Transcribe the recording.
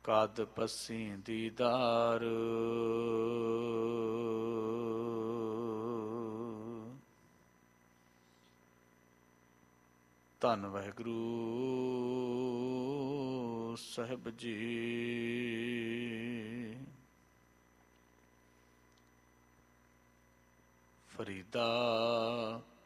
ਕਦ ਪਸੀ ਦੀਦਾਰ। ਧੰਨ ਵਾਹਿਗੁਰੂ ਸਾਹਿਬ ਜੀ। ਫਰੀਦਾ